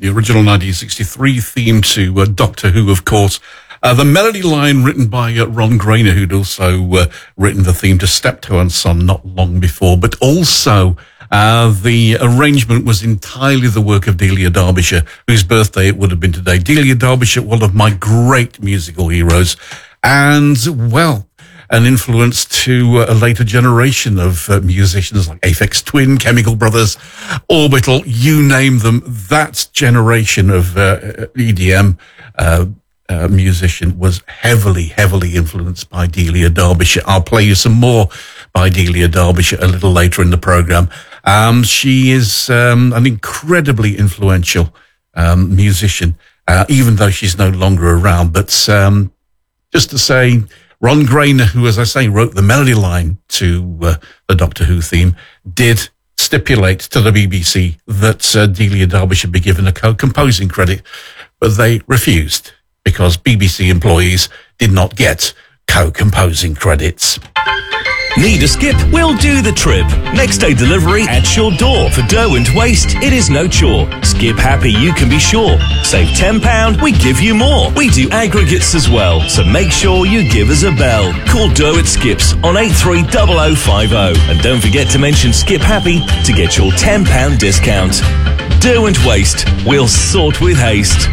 the original 1963 theme to Doctor Who, of course. The melody line written by Ron Grainer, who'd also written the theme to Steptoe and Son not long before, but also the arrangement was entirely the work of Delia Derbyshire, whose birthday it would have been today. Delia Derbyshire, one of my great musical heroes, and, well, an influence to a later generation of musicians like Aphex Twin, Chemical Brothers, Orbital, you name them. That generation of EDM musician was heavily influenced by Delia Derbyshire. I'll play you some more by Delia Derbyshire a little later in the program. She is an incredibly influential musician, even though she's no longer around. But just to say, Ron Grainer, who, as I say, wrote the melody line to the Doctor Who theme, did stipulate to the BBC that Delia Derbyshire be given a co-composing credit, but they refused because BBC employees did not get co-composing credits. Need a skip? We'll do the trip. Next day delivery at your door. For dough and waste, it is no chore. Skip happy, you can be sure. Save £10, we give you more. We do aggregates as well, so make sure you give us a bell. Call Dough at Skips on 830050. And don't forget to mention Skip Happy to get your £10 discount. Dough and waste, we'll sort with haste.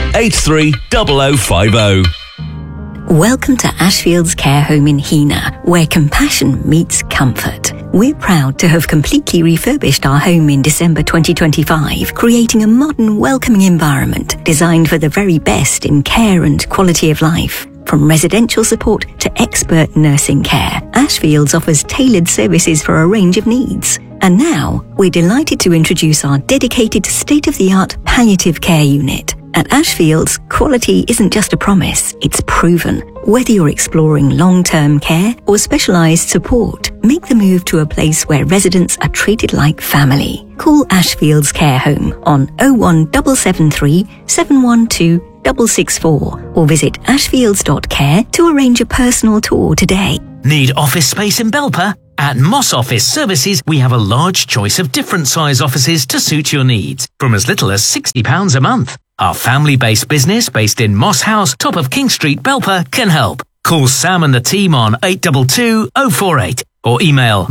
830050. Welcome to Ashfield's Care Home in Heanor, where compassion meets comfort. We're proud to have completely refurbished our home in December 2025, creating a modern, welcoming environment designed for the very best in care and quality of life. From residential support to expert nursing care, Ashfields offers tailored services for a range of needs. And now, we're delighted to introduce our dedicated state-of-the-art palliative care unit. At Ashfields, quality isn't just a promise, it's proven. Whether you're exploring long-term care or specialised support, make the move to a place where residents are treated like family. Call Ashfields Care Home on 01773 712 664 or visit ashfields.care to arrange a personal tour today. Need office space in Belper? At Moss Office Services, we have a large choice of different size offices to suit your needs, from as little as £60 a month. Our family-based business, based in Moss House, top of King Street, Belper, can help. Call Sam and the team on 822 048 or email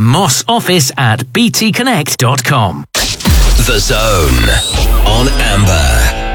mossoffice@btconnect.com. The Zone on Amber.